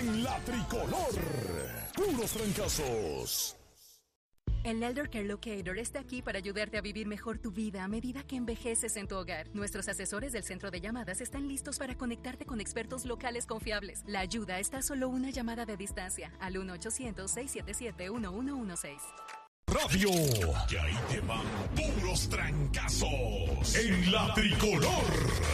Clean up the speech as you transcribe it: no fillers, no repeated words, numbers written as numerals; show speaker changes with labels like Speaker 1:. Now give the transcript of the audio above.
Speaker 1: en la tricolor. Puros trancazos.
Speaker 2: El Elder Care Locator está aquí para ayudarte a vivir mejor tu vida a medida que envejeces en tu hogar. Nuestros asesores del centro de llamadas están listos para conectarte con expertos locales confiables. La ayuda está a solo una llamada de distancia al 1-800-677-1116.
Speaker 1: Radio. Y ahí te van puros trancazos en la tricolor.